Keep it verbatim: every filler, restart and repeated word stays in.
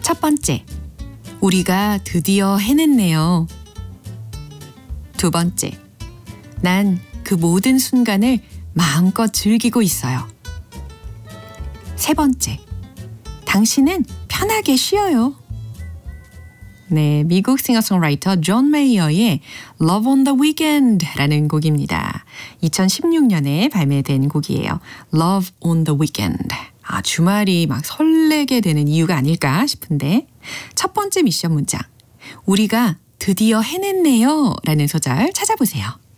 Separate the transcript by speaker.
Speaker 1: 첫 번째, 우리가 드디어 해냈네요. 두 번째, 난 그 모든 순간을 마음껏 즐기고 있어요. 세 번째, 당신은 편하게 쉬어요. 네, 미국 싱어송라이터 존 메이어의 Love on the Weekend라는 곡입니다. 이천십육 년에 발매된 곡이에요. Love on the Weekend. 아, 주말이 막 설레게 되는 이유가 아닐까 싶은데 첫 번째 미션 문장, 우리가 드디어 해냈네요 라는 소절 찾아보세요.